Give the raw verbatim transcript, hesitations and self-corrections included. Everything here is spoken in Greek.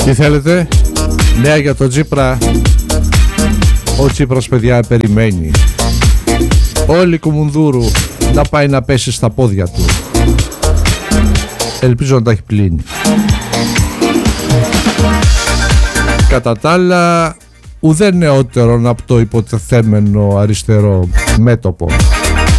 Τι θέλετε? Νέα για τον Τσίπρα. Ο Τσίπρας, παιδιά, περιμένει όλη η Κουμουνδούρου να πάει να πέσει στα πόδια του. Ελπίζω να τα έχει πλύνει. Κατά τα άλλα, ουδέν νεότερον από το υποτεθέμενο αριστερό μέτωπο.